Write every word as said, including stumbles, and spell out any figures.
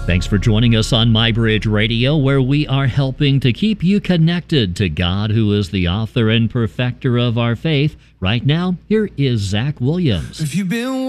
Thanks for joining us on MyBridge Radio, where we are helping to keep you connected to God, who is the author and perfecter of our faith. Right now, here is Zach Williams. If you've been